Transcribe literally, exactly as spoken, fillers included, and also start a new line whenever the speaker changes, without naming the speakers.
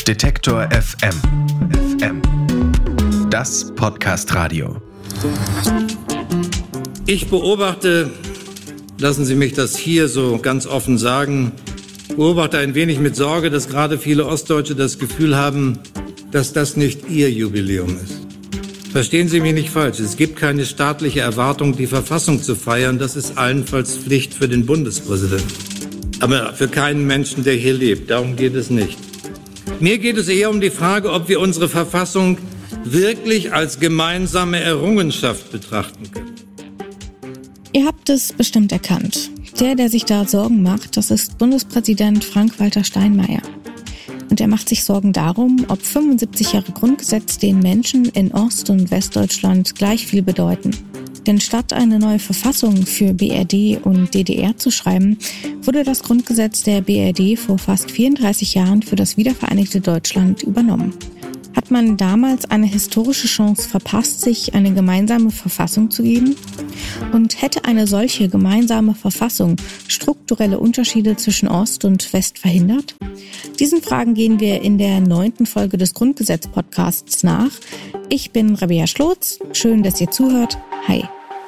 Detektor F M. F M. Das Podcast-Radio.
Ich beobachte, lassen Sie mich das hier so ganz offen sagen, beobachte ein wenig mit Sorge, dass gerade viele Ostdeutsche das Gefühl haben, dass das nicht ihr Jubiläum ist. Verstehen Sie mich nicht falsch, es gibt keine staatliche Erwartung, die Verfassung zu feiern. Das ist allenfalls Pflicht für den Bundespräsidenten. Aber für keinen Menschen, der hier lebt. Darum geht es nicht. Mir geht es eher um die Frage, ob wir unsere Verfassung wirklich als gemeinsame Errungenschaft betrachten können.
Ihr habt es bestimmt erkannt. Der, der sich da Sorgen macht, das ist Bundespräsident Frank-Walter Steinmeier. Und er macht sich Sorgen darum, ob fünfundsiebzig Jahre Grundgesetz den Menschen in Ost- und Westdeutschland gleich viel bedeuten. Denn statt eine neue Verfassung für B R D und D D R zu schreiben, wurde das Grundgesetz der B R D vor fast vierunddreißig Jahren für das wiedervereinigte Deutschland übernommen. Hat man damals eine historische Chance verpasst, sich eine gemeinsame Verfassung zu geben? Und hätte eine solche gemeinsame Verfassung strukturelle Unterschiede zwischen Ost und West verhindert? Diesen Fragen gehen wir in der neunten Folge des Grundgesetz-Podcasts nach. Ich bin Rabea Schlotz. Schön, dass ihr zuhört. Hi.